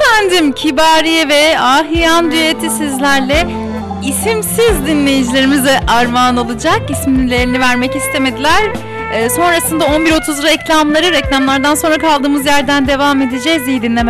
Efendim, Kibariye ve Ahiyan düeti sizlerle isimsiz dinleyicilerimize armağan olacak. İsimlerini vermek istemediler. Sonrasında 11.30 reklamlardan sonra kaldığımız yerden devam edeceğiz. İyi dinlemeler.